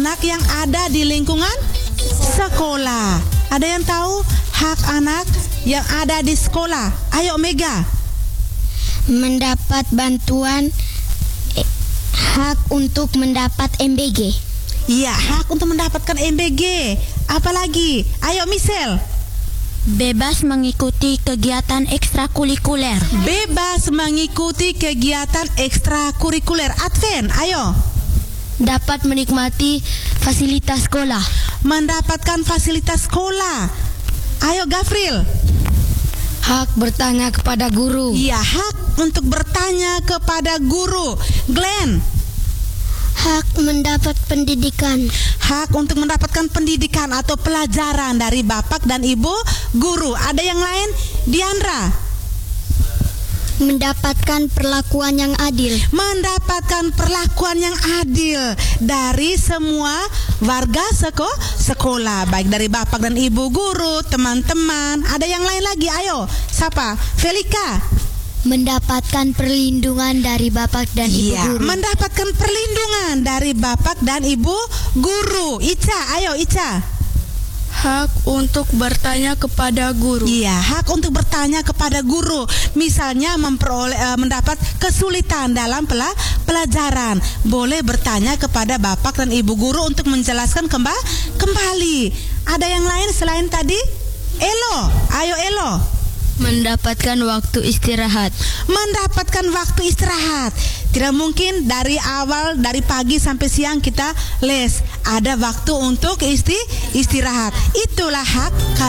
anak yang ada di lingkungan sekolah. Ada yang tahu hak anak yang ada di sekolah? Ayo Mega. Mendapat bantuan, hak untuk mendapat MBG. Iya, hak untuk mendapatkan MBG. Apalagi? Ayo Michelle. Bebas mengikuti kegiatan ekstrakurikuler. Bebas mengikuti kegiatan ekstrakurikuler. Advent, ayo. Dapat menikmati fasilitas sekolah. Mendapatkan fasilitas sekolah. Ayo Gavril. Hak bertanya kepada guru. Iya, hak untuk bertanya kepada guru. Glenn. Hak mendapat pendidikan. Hak untuk mendapatkan pendidikan atau pelajaran dari bapak dan ibu guru. Ada yang lain? Diandra. Mendapatkan perlakuan yang adil. Mendapatkan perlakuan yang adil dari semua warga sekolah, baik dari bapak dan ibu guru, teman-teman. Ada yang lain lagi? Ayo, siapa? Felika. Mendapatkan perlindungan dari bapak dan ibu guru. Mendapatkan perlindungan dari bapak dan ibu guru. Ica, ayo Ica. Hak untuk bertanya kepada guru. Iya, hak untuk bertanya kepada guru. Misalnya mendapat kesulitan dalam pelajaran, boleh bertanya kepada bapak dan ibu guru untuk menjelaskan kembali. Ada yang lain selain tadi? Elo, ayo Elo. Mendapatkan waktu istirahat. Mendapatkan waktu istirahat. Tidak mungkin dari pagi sampai siang kita les. Ada waktu untuk istirahat. Itulah hak